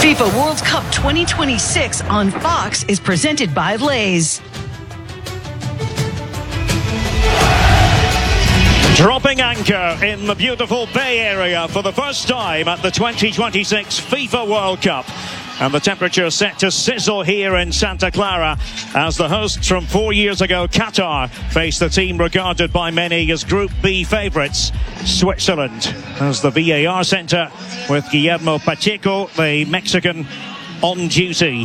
FIFA World Cup 2026 on Fox is presented by Lay's. Dropping anchor in the beautiful Bay Area for the first time at the 2026 FIFA World Cup. And the temperature set to sizzle here in Santa Clara as the hosts from 4 years ago, Qatar, face the team regarded by many as Group B favourites, Switzerland. As the VAR centre with Guillermo Pacheco, the Mexican, on duty.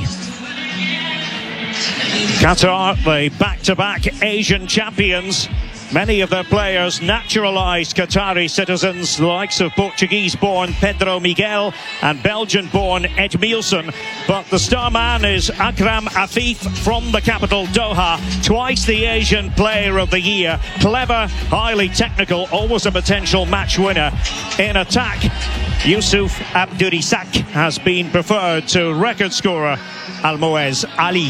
Qatar, the back-to-back Asian champions. Many of their players naturalised Qatari citizens, the likes of Portuguese-born Pedro Miguel and Belgian-born Edmilson. But the star man is Akram Afif from the capital Doha, twice the Asian Player of the Year. Clever, highly technical, always a potential match winner. In attack, Yusuf Abdurisak has been preferred to record scorer Almoez Ali.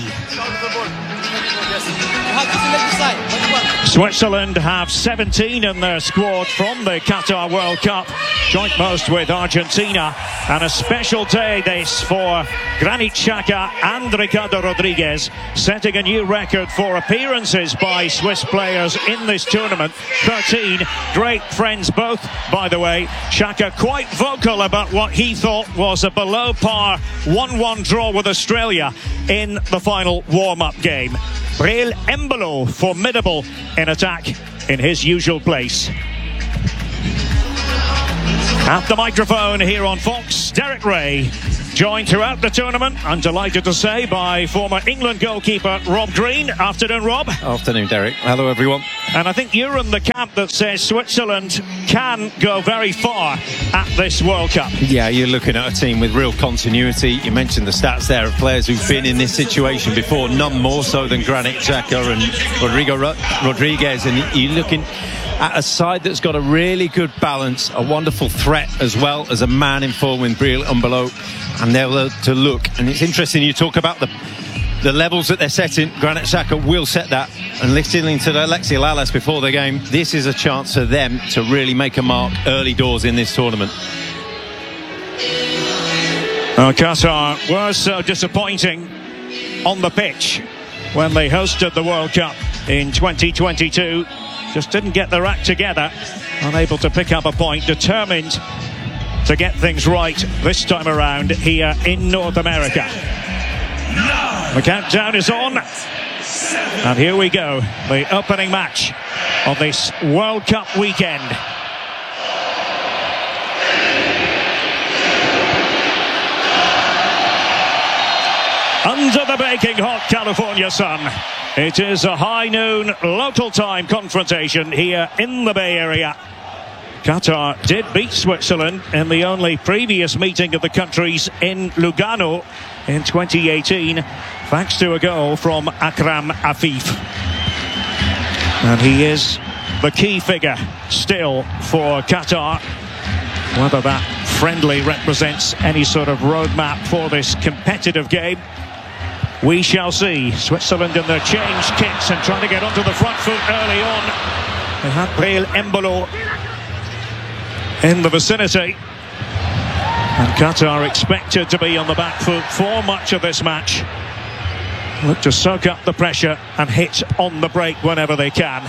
Switzerland have 17 in their squad from the Qatar World Cup, joint most with Argentina. And a special day this for Granit Xhaka and Ricardo Rodriguez, setting a new record for appearances by Swiss players in this tournament. 13, great friends both, by the way. Xhaka quite vocal about what he thought was a below par 1-1 draw with Australia in the final warm-up game. Breel Embolo, formidable in attack in his usual place. At the microphone here on Fox, Derek Ray, joined throughout the tournament, I'm delighted to say, by former England goalkeeper Rob Green. Afternoon, Rob. Afternoon, Derek. Hello, everyone. And I think you're in the camp that says Switzerland can go very far at this World Cup. Yeah, you're looking at a team with real continuity. You mentioned the stats there of players who've been in this situation before, none more so than Granit Xhaka and Rodrigo Rodriguez. And you're looking at a side that's got a really good balance, a wonderful threat as well as a man in form with Breel Embolo. And they're to look. And it's interesting you talk about the levels that they're setting. Granit Xhaka will set that. And listening to Alexi Lalas before the game, this is a chance for them to really make a mark early doors in this tournament. Qatar were so disappointing on the pitch when they hosted the World Cup in 2022. Just didn't get their act together. Unable to pick up a point. Determined to get things right this time around here in North America. The countdown is on. And here we go. The opening match of this World Cup weekend. Under the baking hot California sun, it is a high noon local time confrontation here in the Bay Area. Qatar did beat Switzerland in the only previous meeting of the countries in Lugano in 2018, thanks to a goal from Akram Afif. And he is the key figure still for Qatar. Whether that friendly represents any sort of roadmap for this competitive game, we shall see. Switzerland in their change kits and trying to get onto the front foot early on. They had Breel Embolo in the vicinity. And Qatar expected to be on the back foot for much of this match. Look to soak up the pressure and hit on the break whenever they can.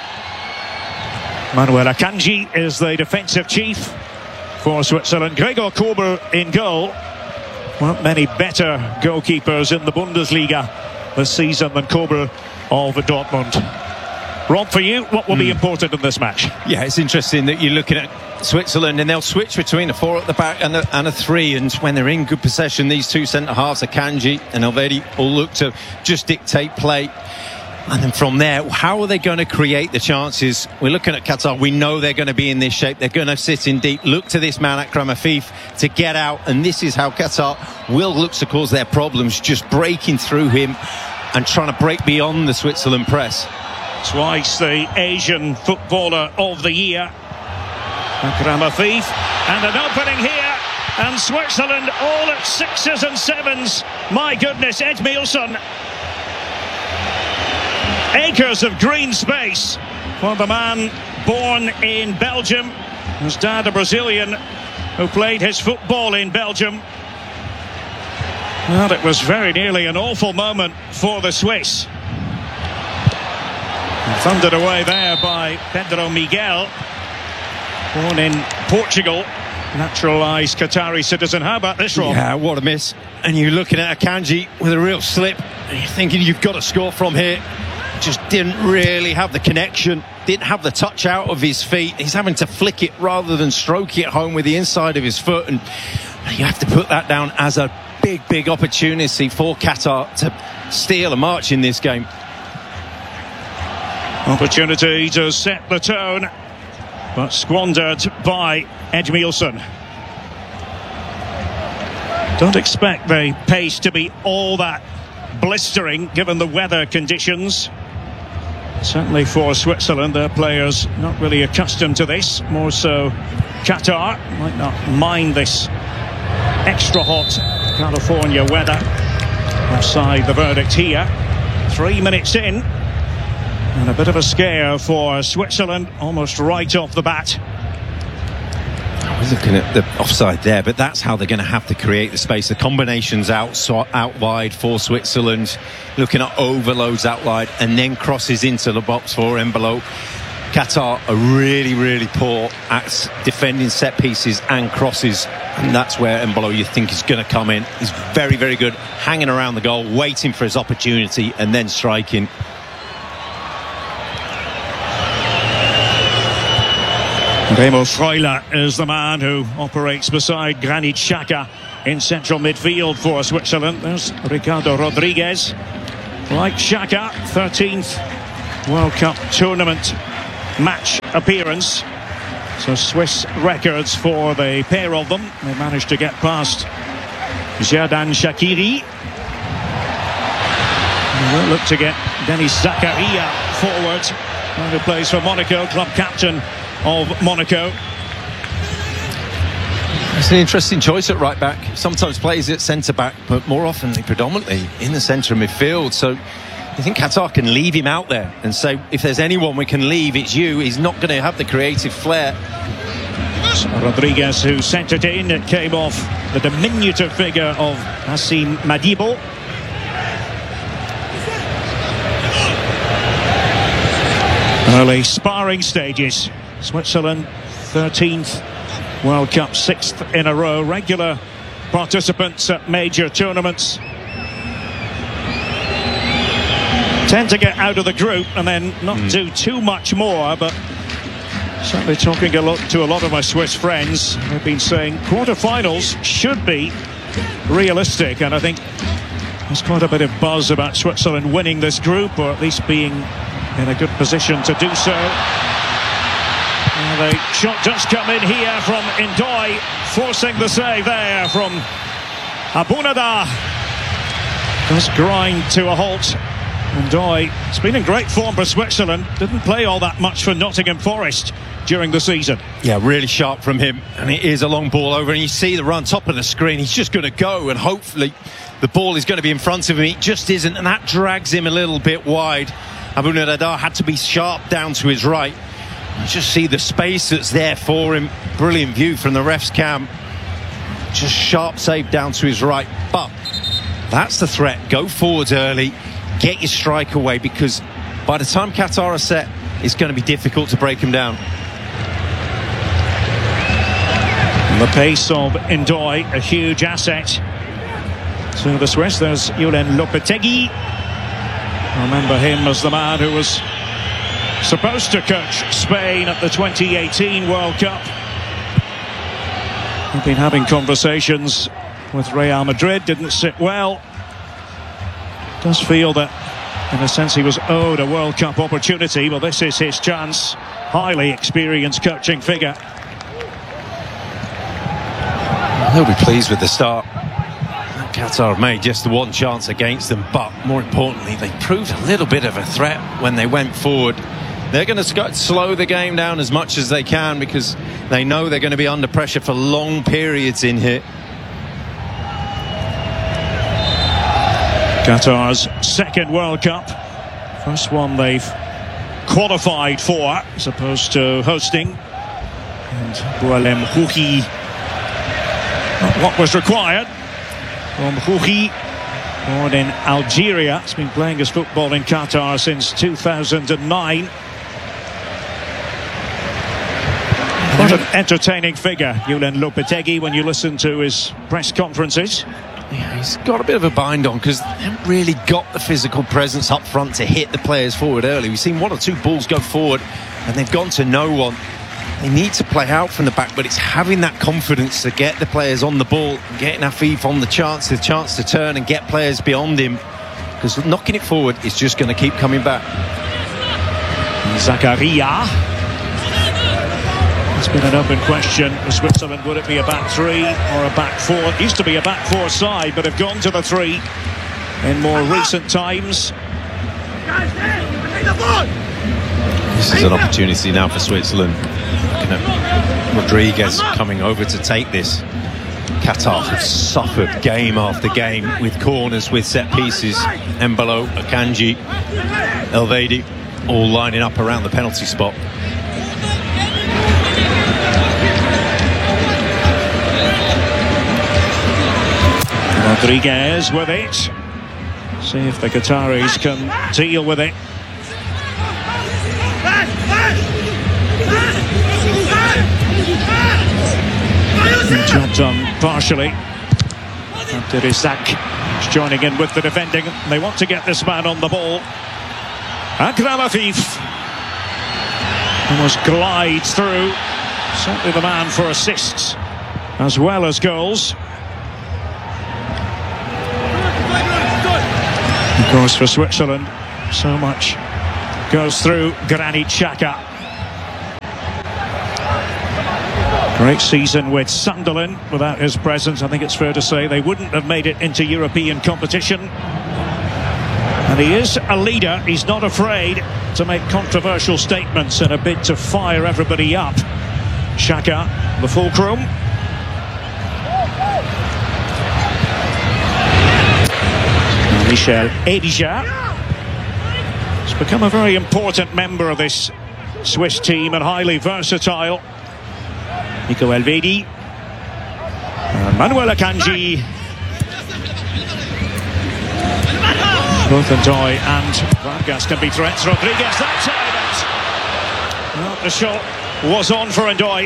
Manuel Akanji is the defensive chief for Switzerland. Gregor Kobel in goal. Weren't many better goalkeepers in the Bundesliga this season than Kobel of Dortmund. Rob, for you, what will be important in this match? Yeah, it's interesting that you're looking at Switzerland and they'll switch between a 4 at the back and a 3, and when they're in good possession, these two centre-halves, Akanji and Elvedi, will look to just dictate play. And then from there, how are they going to create the chances? We're looking at Qatar. We know they're going to be in this shape. They're going to sit in deep. Look to this man, Akram Afif, to get out. And this is how Qatar will look to cause their problems, just breaking through him and trying to break beyond the Switzerland press. Twice the Asian Footballer of the Year, Akram Afif. And an opening here. And Switzerland all at 6s and 7s. My goodness, Edmilson. Acres of green space for the man born in Belgium, his dad a Brazilian who played his football in Belgium. Well, it was very nearly an awful moment for the Swiss. Thundered away there by Pedro Miguel, born in Portugal, naturalised Qatari citizen. How about this, Rob? Yeah, what a miss. And you're looking at Akanji with a real slip, and you're thinking you've got to score from here. Just didn't really have the connection, didn't have the touch out of his feet. He's having to flick it rather than stroke it home with the inside of his foot, and you have to put that down as a big opportunity for Qatar to steal a march in this game. Opportunity to set the tone, but squandered by Edmilson. Don't expect the pace to be all that blistering given the weather conditions. Certainly for Switzerland, their players not really accustomed to this. More so Qatar might not mind this extra hot California weather. Offside the verdict here. 3 minutes in, and a bit of a scare for Switzerland, almost right off the bat. I was looking at the offside there, but that's how they're going to have to create the space. The combinations out wide for Switzerland, looking at overloads out wide and then crosses into the box for Embolo. Qatar are really poor at defending set pieces and crosses, and that's where Embolo, you think, is going to come in. He's very good, hanging around the goal, waiting for his opportunity and then striking. Remo Freuler is the man who operates beside Granit Xhaka in central midfield for Switzerland. There's Ricardo Rodriguez. Like Xhaka, 13th World Cup tournament match appearance. So Swiss records for the pair of them. They managed to get past Xherdan Shaqiri. They'll look to get Denis Zakaria forward, who plays for Monaco, club captain of Monaco. It's an interesting choice at right back. Sometimes plays at centre back, but more often predominantly in the centre of midfield. So I think Qatar can leave him out there and say, if there's anyone we can leave, it's you. He's not going to have the creative flair. Rodriguez, who sent it in, it came off the diminutive figure of Hassim Madibo. Early sparring stages. Switzerland 13th World Cup, 6th in a row, regular participants at major tournaments. Tend to get out of the group and then not do too much more, but certainly talking to a lot of my Swiss friends, they've been saying quarterfinals should be realistic, and I think there's quite a bit of buzz about Switzerland winning this group, or at least being in a good position to do so. The shot does come in here from Ndoye, forcing the save there from Abounadah. Does grind to a halt. Ndoye, it's been in great form for Switzerland. Didn't play all that much for Nottingham Forest during the season. Yeah, really sharp from him, and it is a long ball over, and you see the run top of the screen. He's just going to go, and hopefully the ball is going to be in front of him. It just isn't, and that drags him a little bit wide. Abounadah had to be sharp down to his right. You just see the space that's there for him. Brilliant view from the ref's cam. Just sharp save down to his right. But that's the threat. Go forwards early. Get your strike away, because by the time Qatar are set, it's going to be difficult to break him down. The pace of Ndoye, a huge asset to the Swiss. There's Julen Lopetegui. Remember him as the man who was supposed to coach Spain at the 2018 World Cup. We've been having conversations with Real Madrid, didn't sit well. Does feel that, in a sense, he was owed a World Cup opportunity, but this is his chance. Highly experienced coaching figure. He'll be pleased with the start. Qatar have made just the one chance against them, but more importantly, they proved a little bit of a threat when they went forward. They're going to slow the game down as much as they can, because they know they're going to be under pressure for long periods in here. Qatar's second World Cup. First one they've qualified for, as opposed to hosting. And Boualem Khouki, not what was required. from Rougi, born in Algeria. He's been playing his football in Qatar since 2009. What an entertaining figure, Julen Lopetegui, when you listen to his press conferences. Yeah, he's got a bit of a bind on because they haven't really got the physical presence up front to hit the players forward early. We've seen 1 or 2 balls go forward and they've gone to no one. They need to play out from the back, but it's having that confidence to get the players on the ball, getting Afif on the chance to turn and get players beyond him, because knocking it forward is just going to keep coming back. Zakaria. It's been an open question for Switzerland. Would it be a back 3 or a back 4? It used to be a back 4 side, but have gone to the 3 in more recent times. This is an opportunity now for Switzerland. Looking at Rodriguez coming over to take this. Qatar have suffered game after game with corners, with set pieces. Embolo, Akanji, Elvedi all lining up around the penalty spot. Rodriguez with it. See if the Qataris can deal with it. Job done partially. Abdirizak is joining in with the defending. They want to get this man on the ball. Akram Afif almost glides through. Certainly the man for assists as well as goals. Of course, for Switzerland, so much goes through Granit Xhaka. Great season with Sunderland. Without his presence, I think it's fair to say they wouldn't have made it into European competition. And he is a leader. He's not afraid to make controversial statements in a bid to fire everybody up. Xhaka, the fulcrum. Michel Edija has become a very important member of this Swiss team and highly versatile. Nico Elvedi, Manuel Akanji, both Ndoye and Vargas can be threats. Rodriguez that time, well, the shot was on for Ndoye.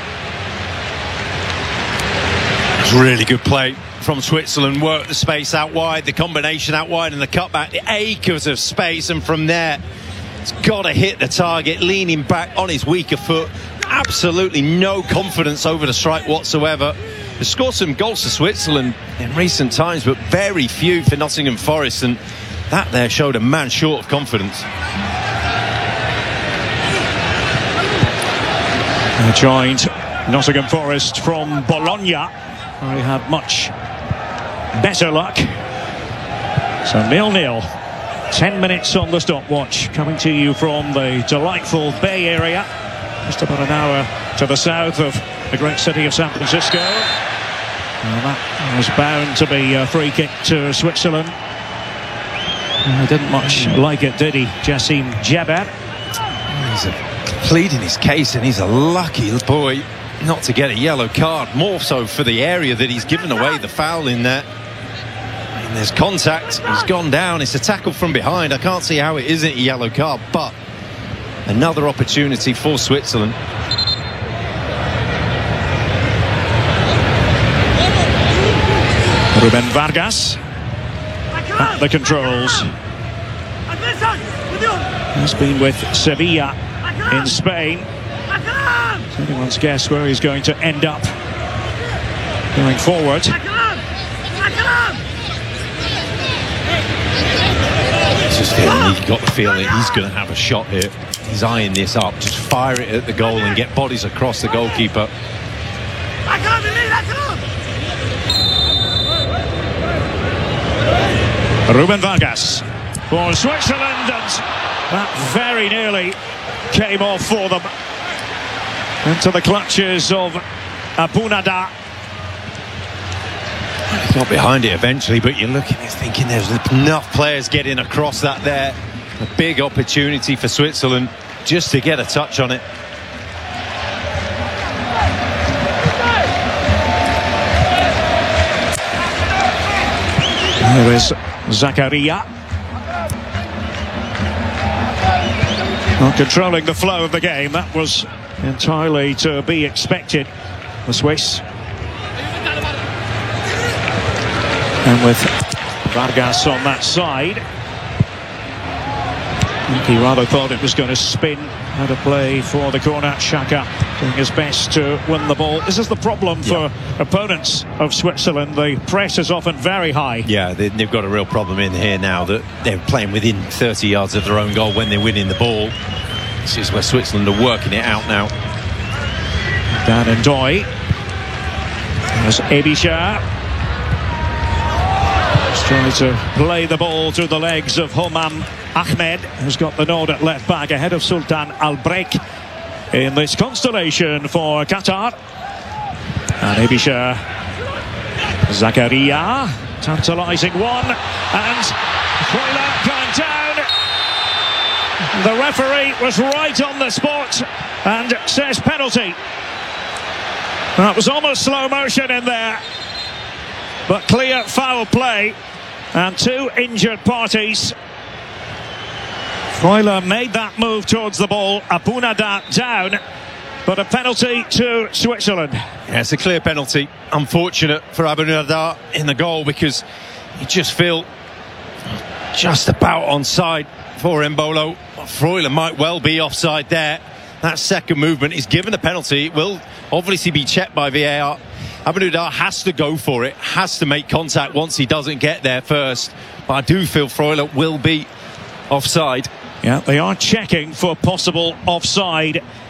It's really good play from Switzerland. Work the space out wide, the combination out wide and the cutback, the acres of space, and from there it's got to hit the target, leaning back on his weaker foot. Absolutely no confidence over the strike whatsoever. They've scored some goals for Switzerland in recent times, but very few for Nottingham Forest, and that there showed a man short of confidence. Joined Nottingham Forest from Bologna, where he had much better luck. So 0-0. 10 minutes on the stopwatch, coming to you from the delightful Bay Area, just about an hour to the south of the great city of San Francisco. Well, that was bound to be a free kick to Switzerland. He didn't much like it, did he, Jassim Jabbar? He's pleading his case, and he's a lucky boy not to get a yellow card, more so for the area that he's given away the foul in there. And there's contact, he's gone down, it's a tackle from behind. I can't see how it isn't a yellow card, but another opportunity for Switzerland. Ruben Vargas at the controls. He's been with Sevilla in Spain. It's anyone's guess where he's going to end up going forward. Just he's got the feeling he's going to have a shot here. He's eyeing this up. Just fire it at the goal and get bodies across the goalkeeper. Ruben Vargas for Switzerland, and that very nearly came off for them. Into the clutches of Abunada. He got behind it eventually, but you're looking and thinking there's enough players getting across that there. A big opportunity for Switzerland just to get a touch on it. Here is Zakaria. Not controlling the flow of the game. That was entirely to be expected. The Swiss. And with Vargas on that side. I think he rather thought it was going to spin. Had a play for the corner. Xhaka doing his best to win the ball. This is the problem for opponents of Switzerland. The press is often very high. Yeah, they've got a real problem in here now that they're playing within 30 yards of their own goal when they're winning the ball. This is where Switzerland are working it out now. Dan and Doy. There's Ebischer. He's trying to play the ball through the legs of Homam Ahmed, who's got the nod at left back ahead of Sultan Al-Breik in this constellation for Qatar. And Ebischer. Zakaria. Tantalising one. And Freuler going down. The referee was right on the spot and says penalty. That was almost slow motion in there, but clear foul play and two injured parties. Freuler made that move towards the ball. Abunada down, but a penalty to Switzerland. Yeah, it's a clear penalty. Unfortunate for Abunada in the goal because you just feel just about onside for Embolo. Freuler might well be offside there. That second movement is given a penalty. It will obviously be checked by VAR. Abunada has to go for it, has to make contact once he doesn't get there first. But I do feel Freuler will be offside. Yeah, they are checking for possible offside